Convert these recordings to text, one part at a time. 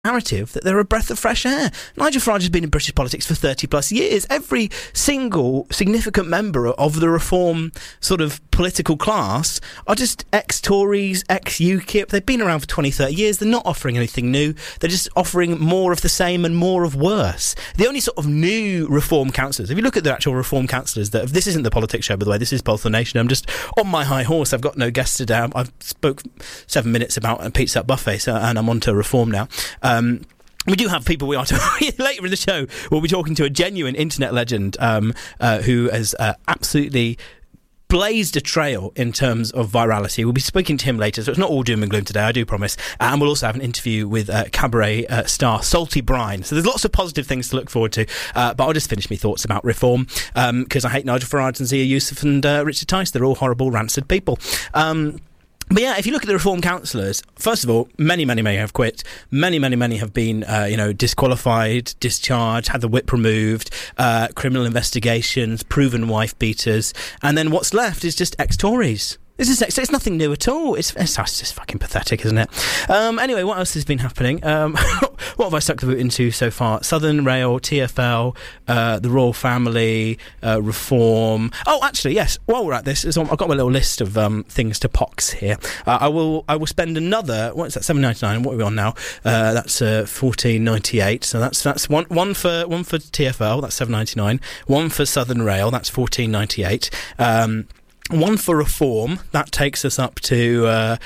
narrative that they're a breath of fresh air. Nigel Farage has been in British politics for 30 plus years. Every single significant member of the Reform sort of political class are just ex-Tories, ex-UKIP. They've been around for 20, 30 years. They're not offering anything new. They're just offering more of the same and more of worse. The only sort of new Reform councillors, if you look at the actual Reform councillors, this isn't the politics show, by the way, this is Pulse of the Nation. I'm just on my high horse. I've got no guests today. I've spoke 7 minutes about a pizza buffet, and I'm on to Reform now. We do have people later in the show. We'll be talking to a genuine internet legend who has absolutely blazed a trail in terms of virality. We'll be speaking to him later, so it's not all doom and gloom today, I do promise. And we'll also have an interview with cabaret star Salty Brine. So there's lots of positive things to look forward to. But I'll just finish my thoughts about Reform, because I hate Nigel Farage and Zia Youssef and Richard Tice. They're all horrible, rancid people. But yeah, if you look at the Reform councillors, first of all, many have quit. Many have been, disqualified, discharged, had the whip removed, criminal investigations, proven wife beaters, and then what's left is just ex-Tories. It's nothing new at all. It's just fucking pathetic, isn't it? Anyway, what else has been happening? What have I stuck the boot into so far? Southern Rail, TfL, the Royal Family, Reform. Oh, actually, yes. While we're at this, I've got my little list of things to pox here. I will spend another. What's that? $7.99. What are we on now? That's $14.98. So that's one for TfL. That's $7.99. One for Southern Rail. That's $14.98. One for Reform, that takes us up to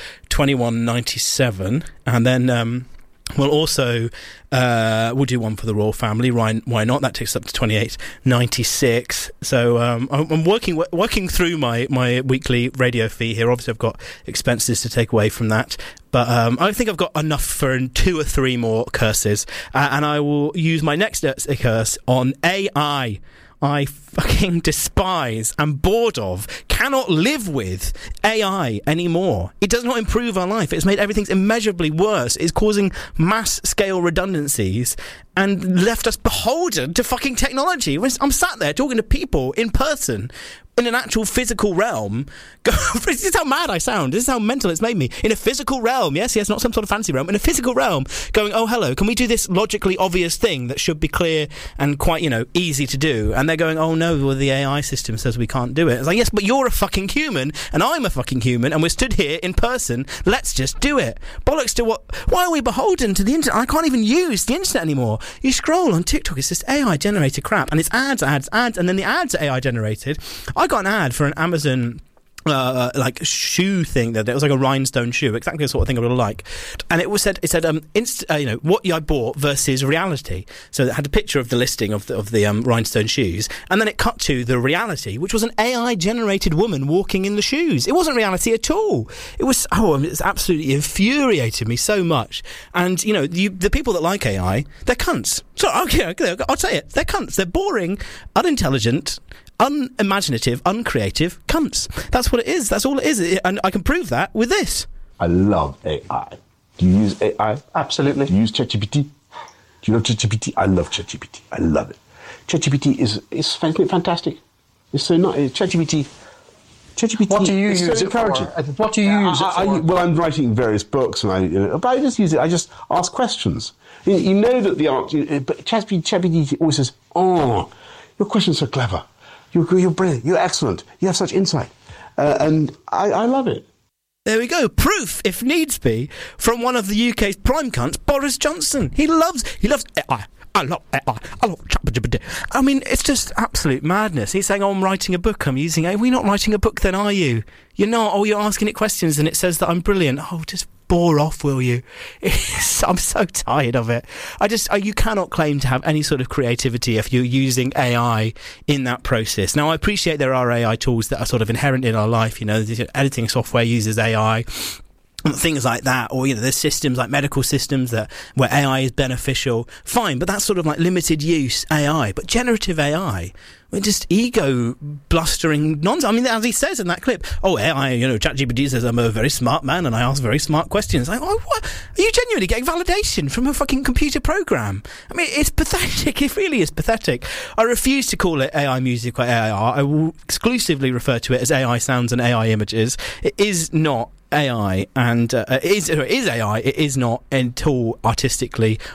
$21.97, and then we'll also we'll do one for the Royal Family. Why not? That takes us up to $28.96. So I'm working through my weekly radio fee here. Obviously, I've got expenses to take away from that, but I think I've got enough for 2 or 3 more curses, and I will use my next curse on AI. I fucking despise, am bored of, cannot live with AI anymore. It does not improve our life. It's made everything immeasurably worse. It's causing mass-scale redundancies and left us beholden to fucking technology. I'm sat there talking to people in person, in an actual physical realm. This is how mad I sound. This is how mental it's made me. In a physical realm, yes, not some sort of fancy realm. In a physical realm, going, oh, hello, can we do this logically obvious thing that should be clear and quite, easy to do? And they're going, oh, no, well, the AI system says we can't do it. It's like, yes, but you're a fucking human, and I'm a fucking human, and we're stood here in person. Let's just do it. Bollocks to what? Why are we beholden to the internet? I can't even use the internet anymore. You scroll on TikTok, it's just AI-generated crap, and it's ads, and then the ads are AI-generated. I got an ad for an Amazon shoe thing that it was like a rhinestone shoe, exactly the sort of thing I would like, and it said what I bought versus reality. So it had a picture of the listing of the rhinestone shoes, and then it cut to the reality, which was an AI generated woman walking in the shoes. It wasn't reality at all. It's absolutely infuriated me so much. And the people that like AI, they're cunts. So okay, I'll say it. They're cunts. They're boring, unintelligent, unimaginative, uncreative cunts. That's what it is. That's all it is. And I can prove that with this. I love AI. Do you use AI? Absolutely. Do you use ChatGPT? Do you know ChatGPT? I love ChatGPT. I love it. ChatGPT is fantastic. It's so nice. ChatGPT. What do you use it for? What do you use it for? Well, I'm writing various books, and but I just use it. I just ask questions. You know that the answer, but ChatGPT always says, "Oh, your question's so clever. You're brilliant. You're excellent. You have such insight." And I love it. There we go. Proof, if needs be, from one of the UK's prime cunts, Boris Johnson. He loves AI. I love AI. I mean, it's just absolute madness. He's saying, I'm writing a book, I'm using AI. Are we not writing a book then, are you? You're not. Oh, you're asking it questions and it says that I'm brilliant. Oh, just bore off, will you? I'm so tired of it. You cannot claim to have any sort of creativity if you're using AI in that process. Now, I appreciate there are AI tools that are sort of inherent in our life. The editing software uses AI, things like that, or there's systems like medical systems where AI is beneficial. Fine, but that's sort of like limited use AI. But generative AI, just ego blustering nonsense. I mean, as he says in that clip, AI, ChatGPT says I'm a very smart man and I ask very smart questions. Like, what? Are you genuinely getting validation from a fucking computer program? I mean, it's pathetic. It really is pathetic. I refuse to call it AI music or AI art. I will exclusively refer to it as AI sounds and AI images. It is not AI, and it is AI. It is not at all artistically